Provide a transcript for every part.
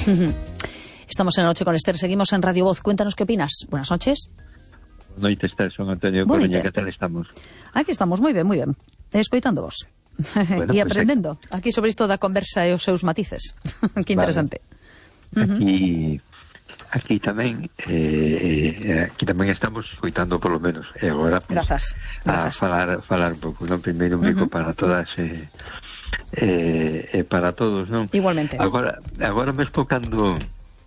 Estamos en La Noche con Esther, seguimos en Radio Voz. Cuéntanos qué opinas. Buenas noches. Boa noite, Esther, son Antonio Coruña, que tal estamos? Aquí estamos, moi ben, escoitando vos. Bueno, e aprendendo aquí sobre isto da conversa e os seus matices. Que interesante. Aquí tamén estamos escoitando polo menos. E agora pues, grazas. A falar un pouco, non? Primeiro un bico para todas para todos, non? Igualmente. Agora mesmo cando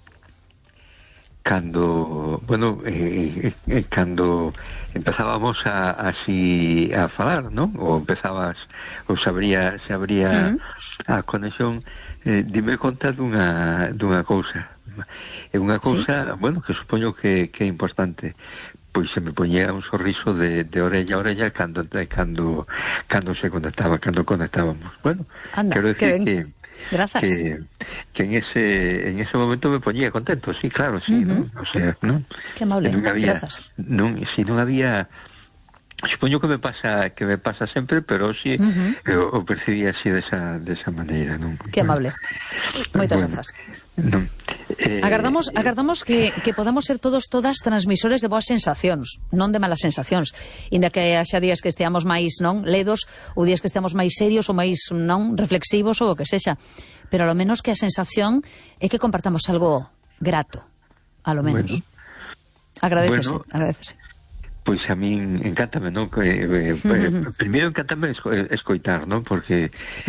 empezábamos así a falar, ¿no? Ou se abría a conexión, dime conta dunha cousa. É unha cousa, bueno, que supoño que é importante. Pois se me poñía un sorriso de orella a orella cando se conectaba, cando conectábamos. Bueno, anda, quero decir que grazas. Que en ese momento me ponía contento, sí, claro, sí, ¿no? O sea, ¿no? Qué amable, grazas. Si non había, supoño que me pasa sempre, pero sí o percibí así desa maneira, non? Que amable. Moitas grazas. Non. Agardamos que podamos ser todas transmisores de boas sensacións, non de malas sensacións, inda que haxa días que esteamos máis ledos, ou días que esteamos máis serios ou máis reflexivos ou o que sexa, pero ao menos que a sensación é que compartamos algo grato, a lo menos. Agradecese. Pois a min encántame, non? Primeiro encántame escoitar, non? Porque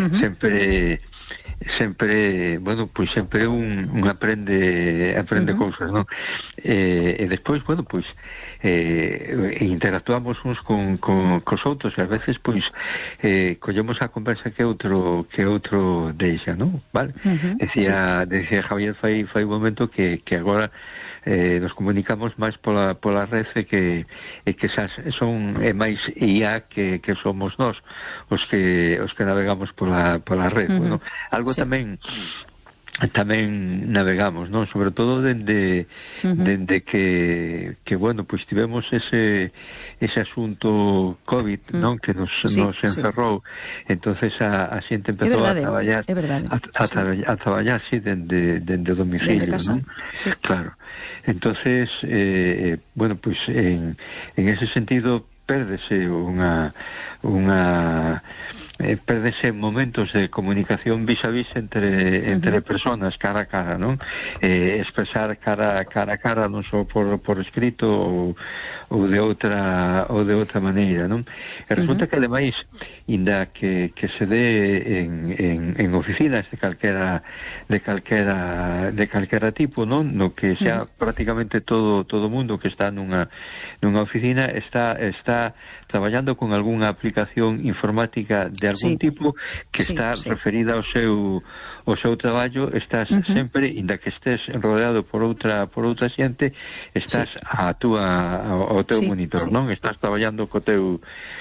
sempre, bueno, pois sempre un aprende cousas, non? E despois, bueno, pois interactuamos uns cos outros e a veces, pois collemos a conversa que outro deixa, non? Vale? Decía Javier fai un momento que agora nos comunicamos máis pola rede que son máis IA que somos nós os que navegamos pola rede. Bueno, algo tamén navegamos, non? Sobre todo dende que bueno, pois tivemos ese asunto COVID, non? Que nos encerrou. Entonces a xente empezou a traballar dende o domicilio, non? Sí. Claro. Entonces, bueno, pois en ese sentido pérdese pérdese momentos de comunicación vis a vis entre personas cara a cara, non? Expresar cara a cara non só por escrito ou de outra maneira, non? E resulta que ademais, inda que se dé en oficinas de calquera tipo, non? No que sea prácticamente todo o mundo que está nunha oficina está traballando con algunha aplicación informática de algún tipo que está referida ao seu traballo. Estás sempre, inda que estés rodeado por outra xente, estás ao teu monitor, non? Estás traballando co teu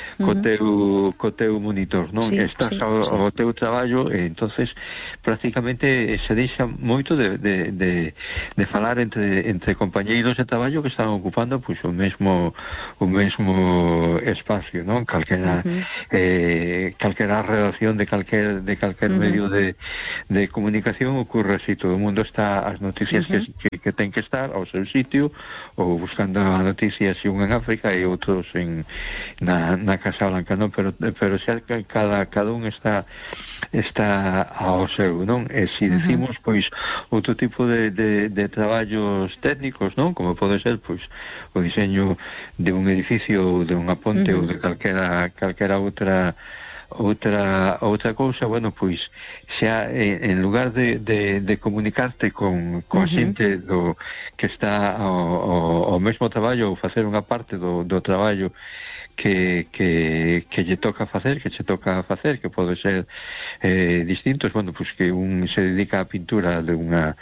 monitor, non? Estás ao teu traballo e entonces prácticamente se deixa moito de falar entre compañeiros de traballo que están ocupando pois o mesmo espacio, non? Calquera redacción de calquer medio de comunicación ocorre así, todo o mundo está as noticias que ten que estar ao seu sitio ou buscando a noticia si un en África e outros na Casa Blanca, non? Pero xa cada un está ao seu, non? E se decimos, pois, outro tipo de traballos técnicos, non? Como pode ser, pois, o diseño de un edificio ou de unha ponte ou de calquera outra cousa, bueno, pois xa en lugar de comunicarte con a xente que está ao mesmo traballo ou facer unha parte do traballo que lle toca facer, que pode ser distintos, bueno, pois que un se dedica á pintura de unha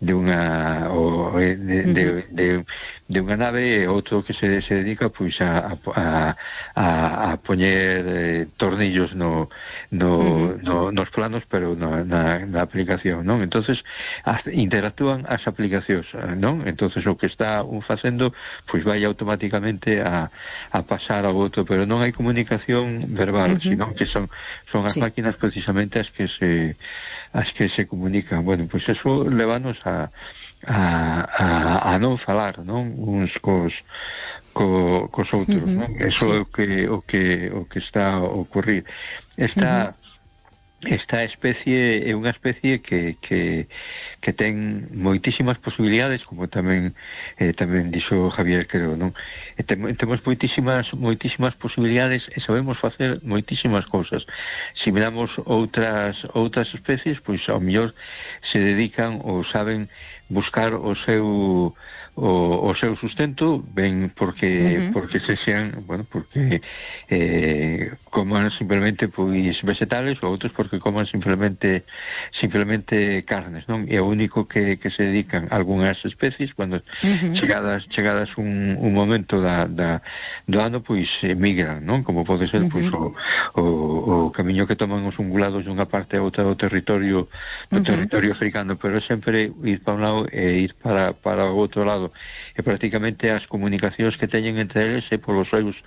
nave e outro que se dedica pois a poñer tornillos nos planos, pero na aplicación, non? Entonces interactúan as aplicacións, non? Entonces o que está un facendo pois vai automáticamente a pasar ao outro, pero non hai comunicación verbal, sino que son as máquinas precisamente as que se comunican. Bueno, pois eso levanos a non falar, non? Uns cos outros, non? Eso é o que está a ocurrir. Esta especie é unha especie que ten moitísimas posibilidades, como tamén dixo Javier, creo, non? Temos moitísimas posibilidades e sabemos facer moitísimas cousas. Se miramos outras especies, pois ao mellor se dedican ou saben buscar o seu sustento, ben porque coman simplemente pois vegetales, ou outros porque coman simplemente carnes, non? E o único que se dedican algunhas especies cando chegadas un momento do ano, pois migran, non? Como pode ser pois o camiño que toman os ungulados dunha parte a outra do territorio africano, pero sempre ir para un lado e ir para o outro lado, e prácticamente as comunicacións que teñen entre eles é pola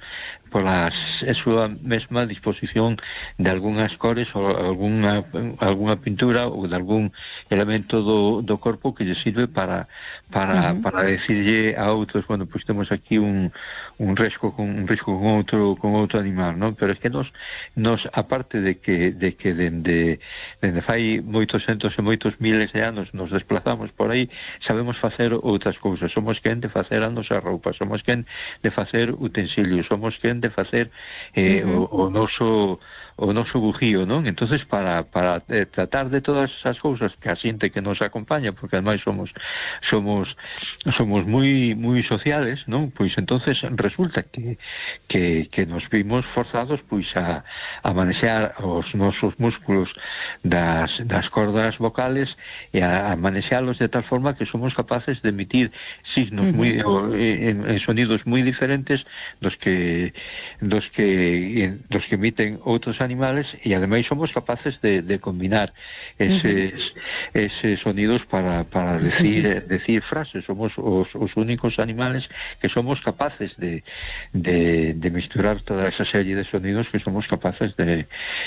súa mesma disposición de algunhas cores ou algunha pintura ou de algún elemento do corpo que lle sirve para decirlle a outros, bueno, pois temos aquí un risco con outro animal, non? Pero é que nos aparte de que dende fai moitos centos e moitos miles de anos nos desplazamos por aí, sabemos facer outras cousas. Somos quen de facer a nosa roupa, somos quen de facer utensilios, somos quen de facer o noso bujío, non? Entonces para tratar de todas esas cousas que a xente que nos acompaña, porque ademais somos moi sociales, non? Pois entonces resulta que nos vimos forzados pois a manexar os nosos músculos das cordas vocales e a manexalos de tal forma que somos capaces de emitir signos en sonidos moi diferentes dos que emiten outros animales, e ademais somos capaces de combinar eses sonidos para decir frases. Somos os únicos animales que somos capaces de misturar toda esa serie de sonidos que somos capaces de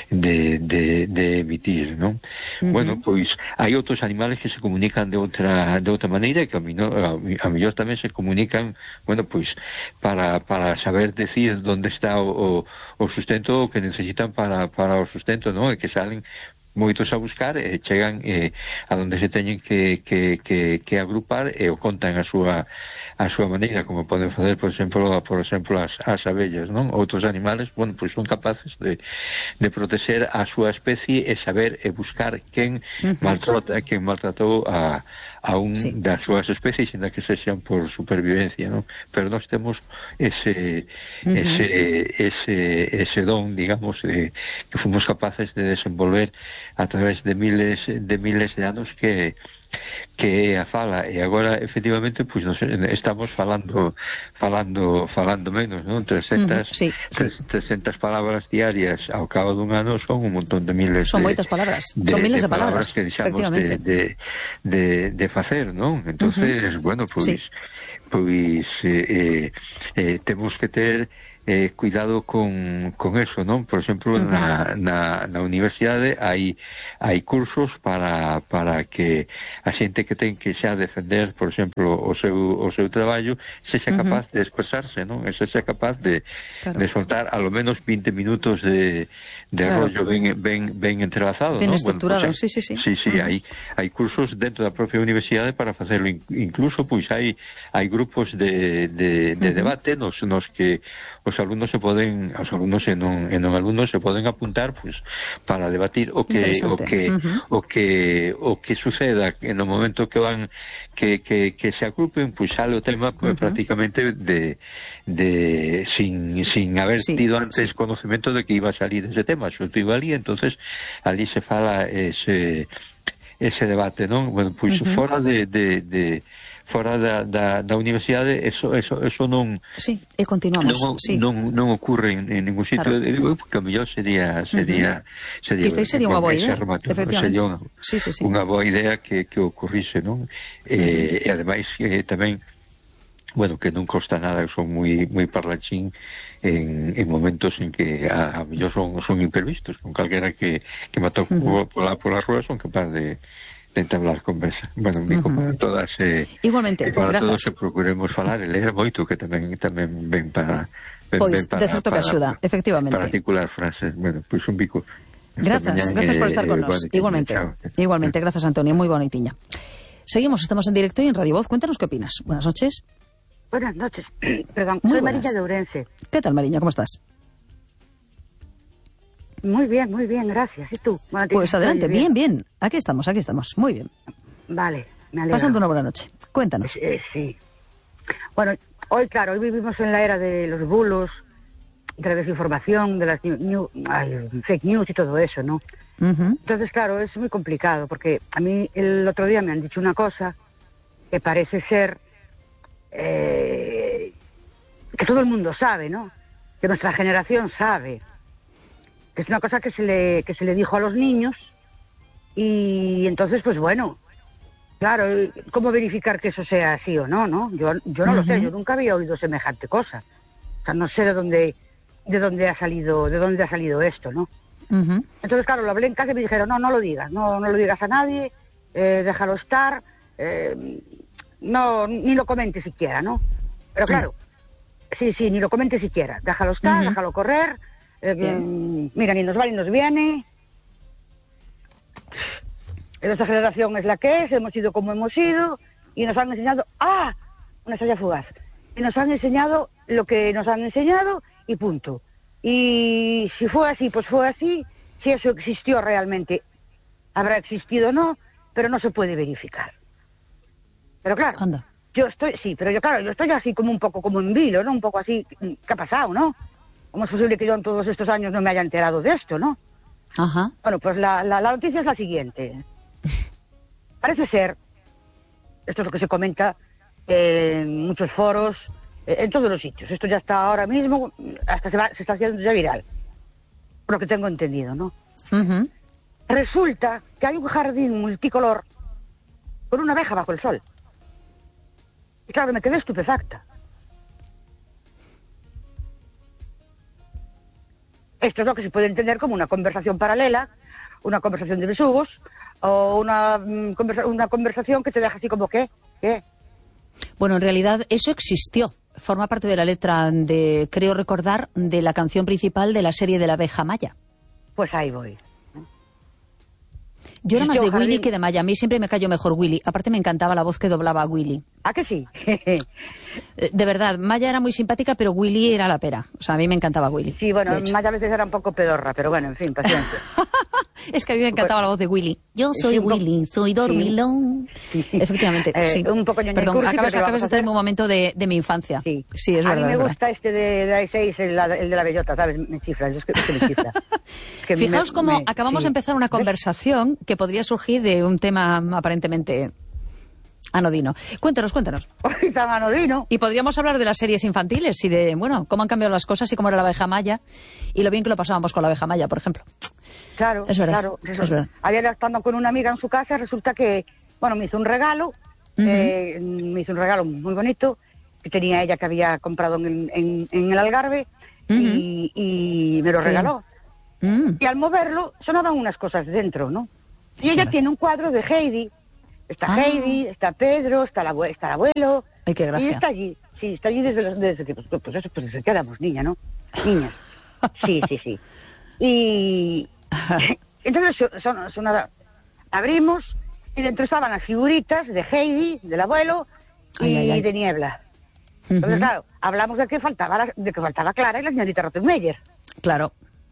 emitir, non? Bueno, pois hai outros animales que se comunican de outra maneira, que a mellor tamén se comunican, bueno, pois para saber decir onde está o sustento que necesitan para o sustento, non? E que salen moitos a buscar e chegan a onde se teñen que agrupar e o contan a súa maneira, como poden facer, por exemplo as abellas, non? Outros animales, bueno, pois son capaces de proteger a súa especie e saber e buscar quen maltratou a un das súas especies, ainda que sexan por supervivencia, non? Pero nós temos ese don, digamos, que fomos capaces de desenvolver a través de miles de anos, que é a fala. E agora efectivamente pois nos estamos falando menos, non? 300 palabras diarias ao cabo dun ano son un montón de miles. Son moitas palabras, son miles de palabras que deixamos de facer, non? Entonces, bueno, pois temos que ter cuidado con eso, non? Por exemplo, na universidade hai cursos para que a xente que ten que xa defender, por exemplo, o seu traballo, sexa capaz de expresarse, non? Sexa capaz de soltar a lo menos 20 minutos de rollo ben entrelazado, ben non? estructurado, bueno, pues, sí, hai cursos dentro da propia universidade para facerlo. Incluso, pois, hai grupos de debate nos que os alumnos e non alumnos se poden apuntar, pois, para debatir o que suceda no momento que van que se agrupen, pois sale o tema prácticamente sin haber tido antes conocemento de que iba a salir ese tema. Xunto ali, entonces ali se fala ese debate, non? Bueno, pois fora fora da universidade eso non sí, e continuamos non ocurre en ningún sitio, claro. Porque a mellor sería sería unha boa idea, efectivamente. Sería unha boa idea que ocurrise, non? E ademais tamén, bueno, que non costa nada, son moi parlanchín en momentos en que a mellor son imprevistos, con calquera que me atoque pola rúa son capaz de entablar conversa. Bueno, para todas igualmente, para grazas. todos que procuremos falar e ler moito, que tamén ven para pois, de certo que axuda, efectivamente. Para articular frases. Bueno, pois un bico. Grazas por estar con nos. Igualmente, grazas Antonio, moi boa noitiña. Seguimos, estamos en directo y en Radio Voz. Cuéntanos qué opinas. Buenas noches. Buenas noches. Perdón, soy Mariña de Ourense. ¿Qué tal, Mariña? ¿Cómo estás? Muy bien, gracias. ¿Y tú? Bueno, pues adelante, bien. Aquí estamos. Muy bien. Vale, me alegro. Pasando una buena noche. Cuéntanos. Sí. Bueno, hoy vivimos en la era de los bulos, de la desinformación, de las fake news y todo eso, ¿no? Entonces, claro, es muy complicado, porque a mí el otro día me han dicho una cosa que parece ser que todo el mundo sabe, ¿no? Que nuestra generación sabe. Que es una cosa que se le dijo a los niños, y entonces, pues bueno, claro, ¿cómo verificar que eso sea así o no, no? Yo no lo sé, yo nunca había oído semejante cosa. O sea, no sé de dónde ha salido esto, ¿no? Entonces, claro, lo hablé en casa y me dijeron, no lo digas, no lo digas a nadie, déjalo estar, ni lo comentes siquiera, ¿no? Pero claro, sí, ni lo comentes siquiera, déjalo estar, déjalo correr. Mira, ni nos va ni nos viene. Nuestra generación es la que es, hemos ido como hemos ido, y nos han enseñado, una estrella fugaz, y nos han enseñado lo que nos han enseñado, y punto. Y si fue así, pues fue así. Si eso existió realmente, habrá existido o no, pero no se puede verificar. Pero claro, yo estoy así como un poco como en vilo, ¿no? Un poco así, ¿qué ha pasado, no? ¿Cómo es posible que yo en todos estos años no me haya enterado de esto, no? Ajá. Bueno, pues la noticia es la siguiente. Parece ser, esto es lo que se comenta en muchos foros, en todos los sitios. Esto ya está ahora mismo, hasta se está haciendo ya viral, por lo que tengo entendido, ¿no? Resulta que hay un jardín multicolor con una abeja bajo el sol. Y claro, me quedé estupefacta. Esto es lo que se puede entender como una conversación paralela, una conversación de besugos, o una conversación que te deja así como, ¿qué? Bueno, en realidad eso existió. Forma parte de la letra creo recordar, de la canción principal de la serie de la abeja Maya. Pues ahí voy. Yo era más de Willy que de Maya. A mí siempre me cayó mejor Willy. Aparte me encantaba la voz que doblaba a Willy. ¿Ah, que sí? De verdad, Maya era muy simpática, pero Willy era la pera. O sea, a mí me encantaba Willy. Sí, bueno, Maya a veces era un poco pedorra, pero bueno, en fin, paciencia. Es que a mí me encantaba la voz de Willy. Yo soy Willy, soy dormilón. Sí. Efectivamente, sí. Un poco perdón, acabas de tenerme un momento de mi infancia. Sí, es verdad. A mí me gusta este de I6, el de la bellota, ¿sabes? Me chifla, es que me chifla. Fijaos cómo acabamos de empezar una conversación que podría surgir de un tema aparentemente anodino. Cuéntanos. Hoy tan anodino. Y podríamos hablar de las series infantiles y de, bueno, cómo han cambiado las cosas y cómo era la abeja Maya y lo bien que lo pasábamos con la abeja Maya, por ejemplo. Claro, es verdad, claro. Es verdad. Ayer estando con una amiga en su casa, resulta que, bueno, me hizo un regalo, muy bonito, que tenía ella que había comprado en el Algarve, y me lo regaló. Y al moverlo sonaban unas cosas dentro, ¿no? Y ella tiene un cuadro de Heidi. Está Heidi, está Pedro, está el abuelo. Ay, qué gracia. Y está allí. Sí, está allí desde que pues quedamos niñas, ¿no? Niñas. Sí. Y entonces abrimos y dentro estaban las figuritas de Heidi, del abuelo y de Niebla. Entonces, claro, hablamos de que faltaba Clara y la señorita Rottenmeier. Claro.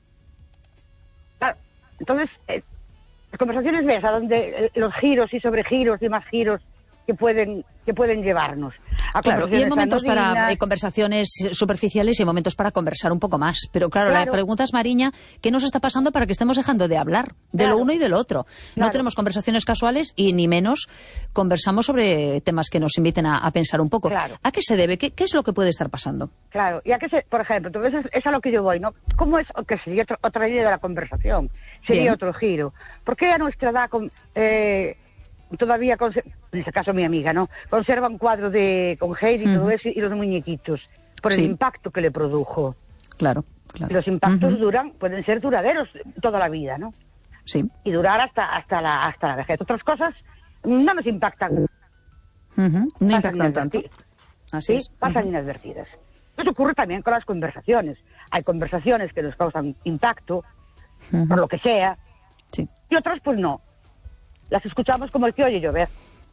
Entonces, las conversaciones de esas, donde los giros y sobregiros y más giros que pueden llevarnos. Claro, y hay momentos para anodinas. conversaciones superficiales y momentos para conversar un poco más. Pero claro, la pregunta es, Mariña, ¿qué nos está pasando para que estemos dejando de hablar de lo uno y de lo otro? No tenemos conversaciones casuales y ni menos conversamos sobre temas que nos inviten a pensar un poco. Claro. ¿A qué se debe? ¿Qué es lo que puede estar pasando? Claro, y a qué por ejemplo, entonces es a lo que yo voy, ¿no? ¿Cómo es que sería otra idea de la conversación? Sería Bien. otro giro. ¿Por qué a nuestra edad todavía, en este caso mi amiga, ¿no? Conserva un cuadro con Heidi y todo eso y los muñequitos? Por el impacto que le produjo. Claro. Y los impactos pueden ser duraderos toda la vida, ¿no? Sí. Y durar hasta la vejez. Otras cosas no nos impactan. No impactan tanto. Así es. Pasan inadvertidas. Eso ocurre también con las conversaciones. Hay conversaciones que nos causan impacto, por lo que sea, y otras pues no. Las escuchamos como el que oye llover.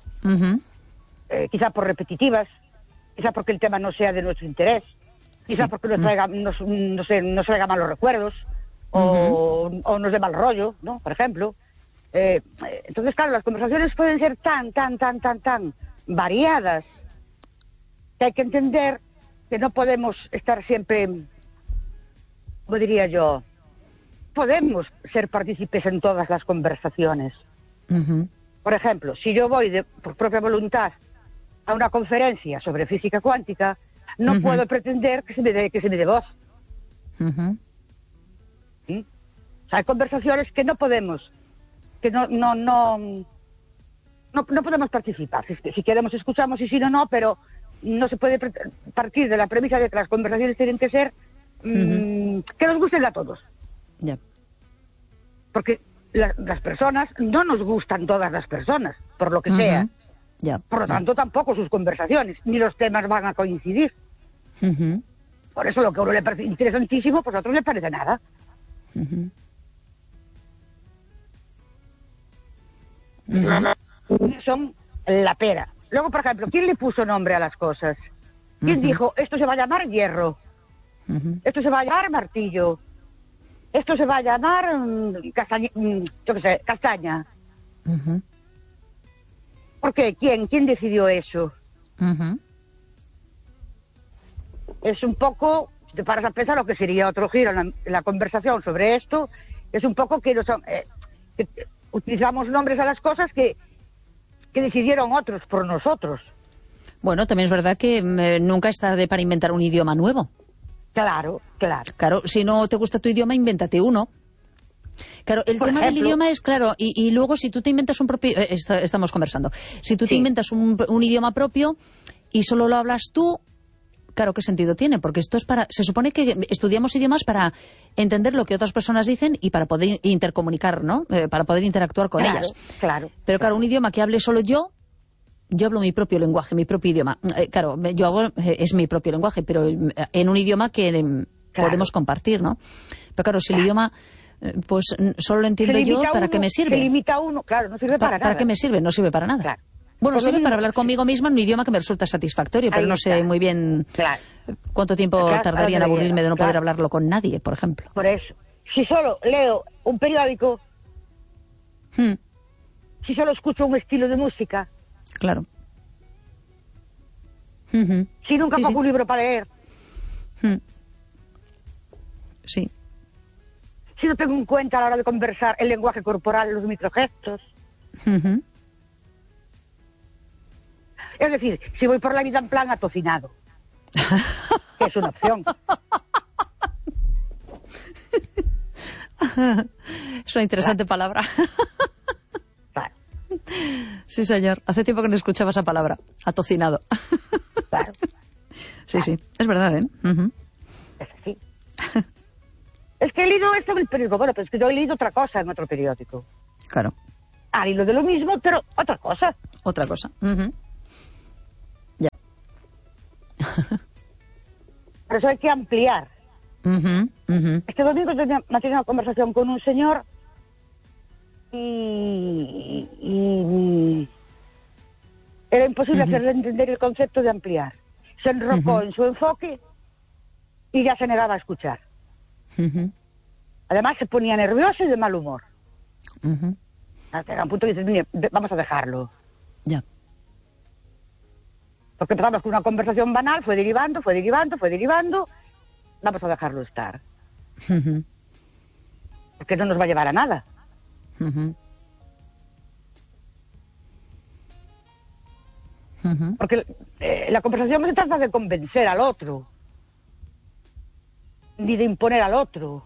Quizá por repetitivas, quizá porque el tema no sea de nuestro interés, quizá porque nos traiga malos recuerdos, o nos dé mal rollo, ¿no? Por ejemplo. Entonces, claro, las conversaciones pueden ser tan variadas que hay que entender que no podemos estar siempre, como diría yo, podemos ser partícipes en todas las conversaciones. Por ejemplo, si yo voy por propia voluntad a una conferencia sobre física cuántica, no puedo pretender que se me dé voz. ¿Sí? O sea, hay conversaciones que no podemos, que no podemos participar. Si queremos escuchamos y si no, pero no se puede partir de la premisa de que las conversaciones tienen que ser que nos gusten a todos. Porque las personas, no nos gustan todas las personas, por lo que sea. Por lo tanto, tampoco sus conversaciones, ni los temas van a coincidir. Por eso lo que a uno le parece interesantísimo, pues a otro le parece nada. Son la pera. Luego, por ejemplo, ¿quién le puso nombre a las cosas? ¿Quién dijo, esto se va a llamar hierro? Esto se va a llamar martillo. Esto se va a llamar castaña. ¿Por qué? ¿Quién decidió eso? Es un poco, si te paras a pensar lo que sería otro giro en la conversación sobre esto, es un poco que utilizamos nombres a las cosas que decidieron otros por nosotros. Bueno, también es verdad que nunca es tarde para inventar un idioma nuevo. Claro. Claro, si no te gusta tu idioma, invéntate uno. Claro, el tema del idioma es, claro, y luego si tú te inventas un propio... estamos conversando. Si tú te inventas un idioma propio y solo lo hablas tú, claro, ¿qué sentido tiene? Porque esto es se supone que estudiamos idiomas para entender lo que otras personas dicen y para poder intercomunicar, ¿no? Para poder interactuar con ellas. Claro. Pero claro, un idioma que hable solo yo hablo mi propio lenguaje, mi propio idioma. Claro, es mi propio lenguaje, pero en un idioma que podemos compartir, ¿no? Pero claro, si el idioma, pues solo lo entiendo yo, ¿para qué me sirve? Se limita a uno, claro, no sirve para nada. ¿Para qué me sirve? No sirve para nada. Claro. Bueno, sirve para hablar conmigo misma en un idioma que me resulta satisfactorio, pero no sé muy bien cuánto tiempo tardaría en aburrirme de no poder hablarlo con nadie, por ejemplo. Por eso. Si solo leo un periódico, si solo escucho un estilo de música, claro. Si nunca cojo un libro para leer, sí. Si no tengo en cuenta a la hora de conversar el lenguaje corporal, los microgestos. Es decir, si voy por la vida en plan atocinado, que es una opción. Es una interesante palabra. Claro. Sí, señor. Hace tiempo que no escuchaba esa palabra. Atocinado. Claro. Sí, sí. Es verdad, ¿eh? Es así. Es que he leído esto en el periódico. Bueno, pero es que yo he leído otra cosa en otro periódico. Claro. Al hilo de lo mismo, pero otra cosa. Otra cosa. Ya. Por eso hay que ampliar. Este domingo tenía una conversación con un señor y era imposible hacerle entender el concepto de ampliar. Se enrocó en su enfoque y ya se negaba a escuchar. Además se ponía nervioso y de mal humor. Hasta un punto dices, mire, vamos a dejarlo. Ya. Porque empezamos con una conversación banal, fue derivando, vamos a dejarlo estar. Porque no nos va a llevar a nada. Porque la conversación no se trata de convencer al otro, ni de imponer al otro.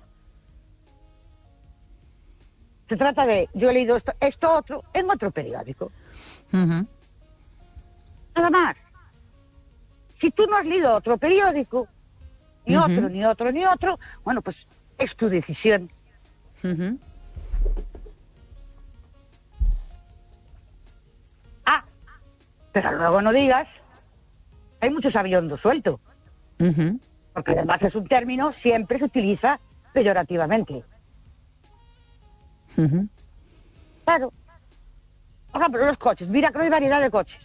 Se trata de, yo he leído esto otro en otro periódico. Nada más. Si tú no has leído otro periódico, ni otro, bueno, pues es tu decisión. Pero luego no digas, hay mucho sabiondo suelto. Porque además es un término, siempre se utiliza peyorativamente. Claro. Por ejemplo, los coches. Mira que no hay variedad de coches.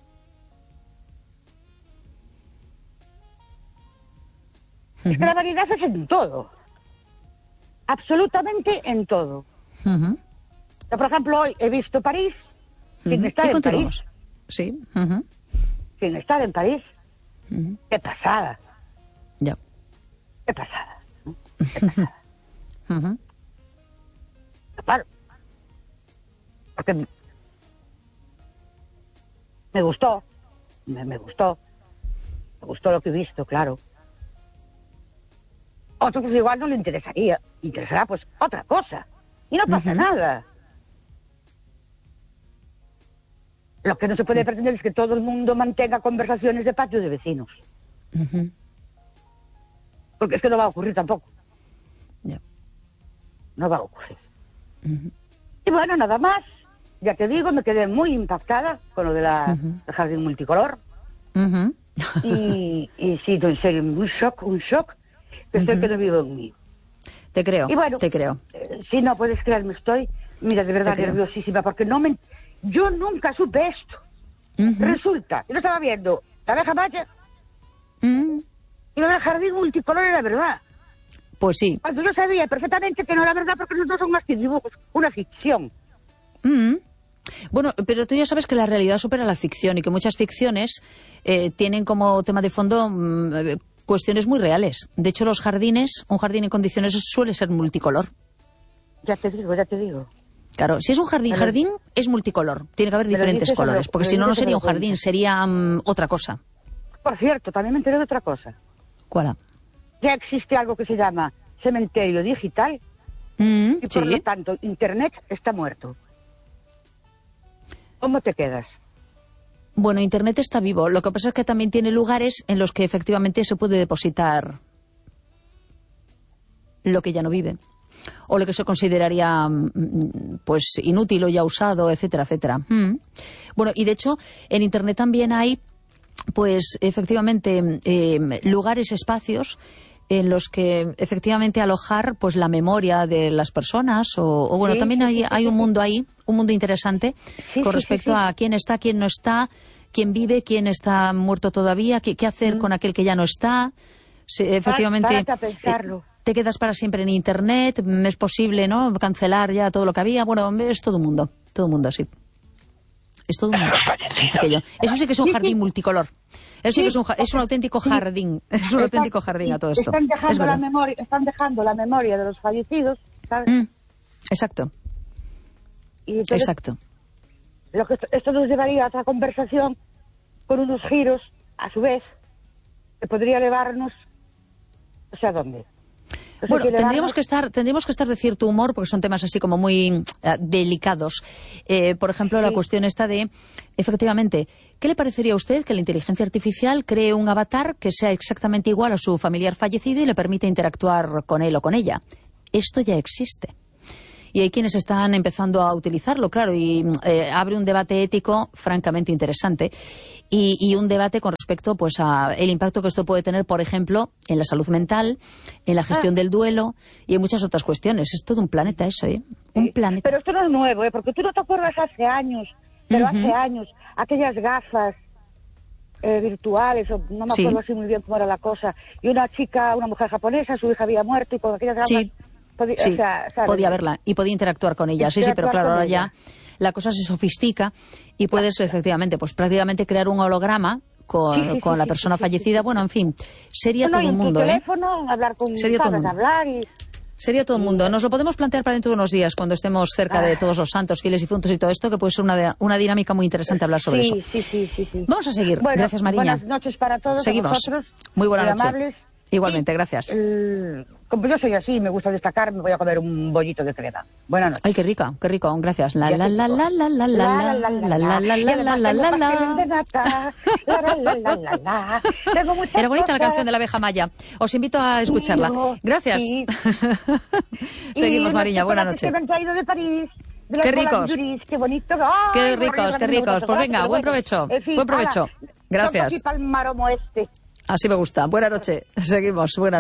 Es que la variedad es en todo. Absolutamente en todo. Yo, por ejemplo, hoy he visto París sin estar en París. Sí. Sin estar en París. Qué pasada. Ya. Qué pasada. Qué pasada. Claro. Porque me gustó. Me gustó lo que he visto, claro. Otro pues igual no le interesaría. Le interesará pues otra cosa. Y no pasa nada. Lo que no se puede pretender es que todo el mundo mantenga conversaciones de patio de vecinos. Porque es que no va a ocurrir tampoco. Yeah. No va a ocurrir. Y bueno, nada más. Ya te digo, me quedé muy impactada con lo de del jardín multicolor. Y sí, en serio, un shock, que estoy que no vivo en mí. Te creo, y bueno, te creo. Si no puedes creerme, estoy, mira, de verdad nerviosísima, porque yo nunca supe esto. Resulta, yo no estaba viendo la abeja maya y lo del jardín multicolor era verdad. Pues sí. Cuando yo sabía perfectamente que no era verdad, porque esos no son más que dibujos, una ficción. Bueno, pero tú ya sabes que la realidad supera la ficción y que muchas ficciones tienen como tema de fondo cuestiones muy reales. De hecho, los jardines, un jardín en condiciones suele ser multicolor. Ya te digo. Claro, si es un jardín es multicolor. Tiene que haber diferentes colores, porque si no, no sería un jardín, sería otra cosa. Por cierto, también me enteré de otra cosa. ¿Cuál? Ya existe algo que se llama cementerio digital y por lo tanto Internet está muerto. ¿Cómo te quedas? Bueno, Internet está vivo. Lo que pasa es que también tiene lugares en los que efectivamente se puede depositar lo que ya no vive. O lo que se consideraría pues inútil o ya usado, etcétera, etcétera. Bueno, y de hecho, en Internet también hay, pues efectivamente, lugares, espacios en los que efectivamente alojar pues la memoria de las personas o bueno, también hay un mundo ahí, un mundo interesante con respecto a quién está, quién no está, quién vive, quién está muerto todavía, qué hacer con aquel que ya no está. Sí, efectivamente, te quedas para siempre en Internet, es posible, ¿no?, cancelar ya todo lo que había. Bueno, es todo un mundo así. Es todo un mundo. Aquello. Eso sí que es un jardín multicolor. Eso sí que es un auténtico jardín. Es un auténtico jardín a todo esto. Están dejando la memoria de los fallecidos, ¿sabes? Exacto. Y entonces, exacto. Esto nos llevaría a otra conversación con unos giros, a su vez, que podría llevarnos, no sé a dónde. Bueno, tendríamos que estar de cierto humor, porque son temas así como muy delicados. Por ejemplo, la cuestión esta de, efectivamente, ¿qué le parecería a usted que la inteligencia artificial cree un avatar que sea exactamente igual a su familiar fallecido y le permita interactuar con él o con ella? Esto ya existe. Y hay quienes están empezando a utilizarlo, claro, y abre un debate ético francamente interesante y un debate con respecto pues a el impacto que esto puede tener, por ejemplo, en la salud mental, en la gestión del duelo y en muchas otras cuestiones. Es todo un planeta eso, ¿eh? Un planeta. Pero esto no es nuevo, ¿eh? Porque tú no te acuerdas hace años, hace años, aquellas gafas virtuales, o no me acuerdo así muy bien cómo era la cosa, y una mujer japonesa, su hija había muerto y con aquellas gafas... podía verla y podía interactuar con ella. Sí, pero claro, ahora ya la cosa se sofistica y puedes efectivamente, pues prácticamente crear un holograma con la persona fallecida. Bueno, en fin, sería todo un mundo, teléfono, hablar con sería todo un mundo. Hablar y... Sería todo el mundo. Nos lo podemos plantear para dentro de unos días, cuando estemos cerca de todos los santos, fieles y difuntos y todo esto, que puede ser una dinámica muy interesante hablar sobre eso. Sí. Vamos a seguir. Bueno, gracias, Mariña. Buenas noches para todos. Seguimos. Vosotros, muy buena noche. Amables. Igualmente, gracias. Como yo soy así, me gusta destacar, me voy a comer un bollito de crema. Buenas noches. Ay, qué rico, gracias. La la la la la la la la la la la la la la. Era bonita la canción de la abeja maya. Os invito a escucharla. Gracias. Seguimos, Mariña, buena noche. Qué ricos. Qué bonito. Qué ricos. Pues venga, buen provecho. Buen provecho. Gracias. Así me gusta. Buena noche. Seguimos. Buena